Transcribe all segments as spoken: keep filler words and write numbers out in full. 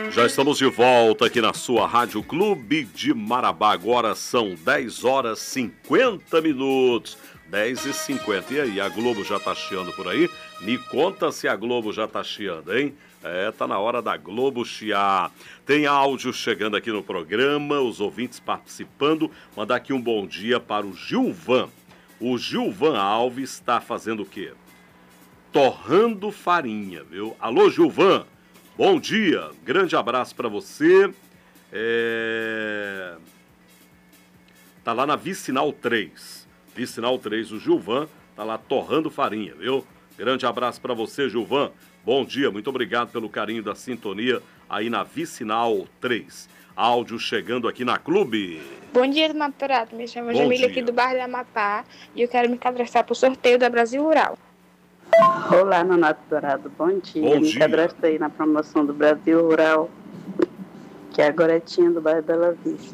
Já estamos de volta aqui na sua Rádio Clube de Marabá. Agora são dez horas e cinquenta minutos. dez e cinquenta. E aí, a Globo já tá chiando por aí? Me conta se a Globo já tá chiando, hein? É, tá na hora da Globo chiar. Tem áudio chegando aqui no programa, os ouvintes participando. Mandar aqui um bom dia para o Gilvan. O Gilvan Alves está fazendo o quê? Torrando farinha, viu? Alô, Gilvan, bom dia. Grande abraço para você. É... Tá lá na Vicinal três. Vicinal três, o Gilvan tá lá torrando farinha, viu? Grande abraço para você, Gilvan. Bom dia, muito obrigado pelo carinho da sintonia aí na Vicinal três. Áudio chegando aqui na Clube. Bom dia, Maturado. Me chamo Jamília aqui do bairro da Amapá e eu quero me cadastrar para o sorteio da Brasil Rural. Olá, Nonato Dourado. Bom dia. Bom me dia. cadastrei na promoção do Brasil Rural, que agora é tinha do bairro Bela Vista.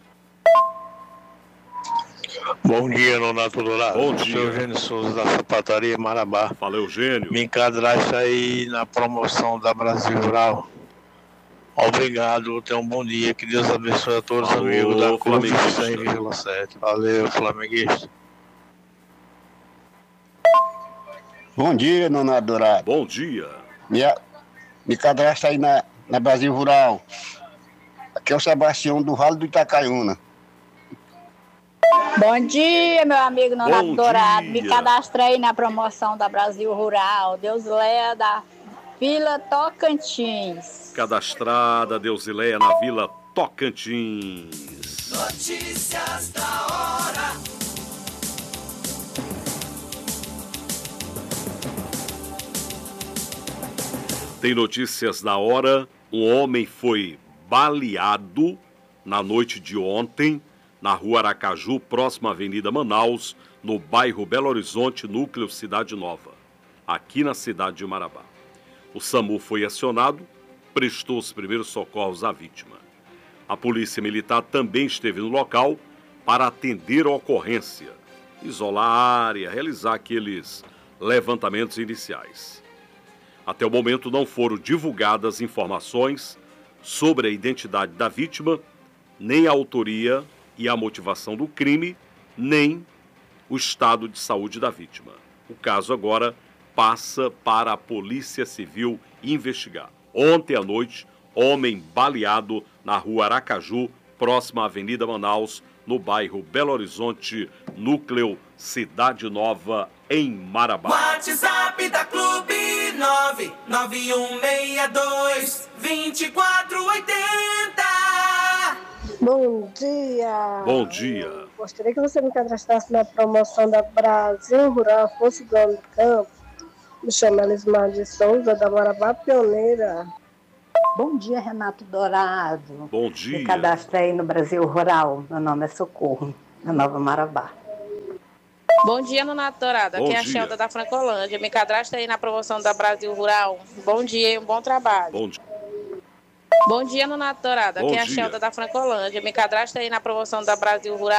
Bom dia, Nonato Dourado. Bom dia. Sou Eugênio Souza, da Sapataria Marabá. Fala, Eugênio. Me cadastra aí na promoção da Brasil Rural. Obrigado, tenha um bom dia. Que Deus abençoe a todos os Alô, amigos da Clube flamenguista. cem vírgula sete. Valeu, flamenguista. Bom dia, Nonato Dourado. Bom dia. Me, me cadastra aí na, na Brasil Rural. Aqui é o Sebastião do Vale do Itacaiuna. Bom dia, meu amigo Nonato Bom Dourado. dia. Me cadastrei na promoção da Brasil Rural. Deus leia da Vila Tocantins. Cadastrada, Deusileia, na Vila Tocantins. Notícias da hora. Tem notícias da hora. Um homem foi baleado na noite de ontem na rua Aracaju, próxima à Avenida Manaus, no bairro Belo Horizonte, núcleo Cidade Nova, aqui na cidade de Marabá. O SAMU foi acionado, prestou os primeiros socorros à vítima. A polícia militar também esteve no local para atender a ocorrência, isolar a área, realizar aqueles levantamentos iniciais. Até o momento não foram divulgadas informações sobre a identidade da vítima, nem a autoria e a motivação do crime, nem o estado de saúde da vítima. O caso agora passa para a Polícia Civil investigar. Ontem à noite, homem baleado na rua Aracaju, próxima à Avenida Manaus, no bairro Belo Horizonte, núcleo Cidade Nova, em Marabá. WhatsApp da Clube nove nove um seis dois, dois quatro oito zero. Bom dia. Bom dia. Gostaria que você me cadastrasse na promoção da Brasil Rural, fosse dono do campo. Me chamo Elismar de Souza, da Marabá Pioneira. Bom dia, Renato Dourado. Bom dia. Me cadastrei no Brasil Rural. Meu nome é Socorro, na Nova Marabá. Bom dia, Nonato Dourado. Aqui Bom é a dia. Shelda da Francolândia. Me cadastra aí na promoção da Brasil Rural. Bom dia e um bom trabalho. Bom dia. Bom dia, Nonato Dourado. Bom Aqui é a dia. Shelda da Francolândia. Me cadastra aí na promoção da Brasil Rural.